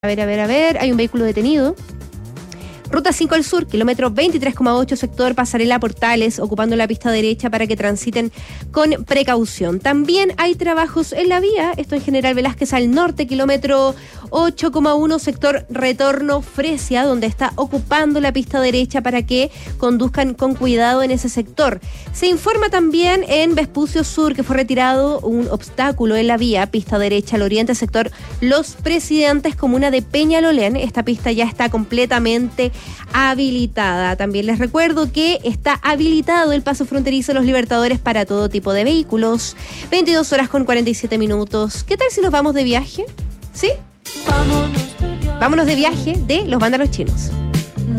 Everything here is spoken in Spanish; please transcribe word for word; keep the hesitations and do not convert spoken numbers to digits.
A ver, a ver, a ver, hay un vehículo detenido. Ruta cinco al sur, kilómetro veintitrés coma ocho, sector Pasarela Portales, ocupando la pista derecha para que transiten con precaución. También hay trabajos en la vía, esto en General Velázquez al norte, kilómetro ocho coma uno, sector Retorno Fresia, donde está ocupando la pista derecha para que conduzcan con cuidado en ese sector. Se informa también en Vespucio Sur que fue retirado un obstáculo en la vía, pista derecha al oriente, sector Los Presidentes, comuna de Peñalolén. Esta pista ya está completamente habilitada. También les recuerdo que está habilitado el paso fronterizo Los Libertadores para todo tipo de vehículos. veintidós horas con cuarenta y siete minutos. ¿Qué tal si nos vamos de viaje? ¿Sí? Vámonos de viaje de los vándalos chinos.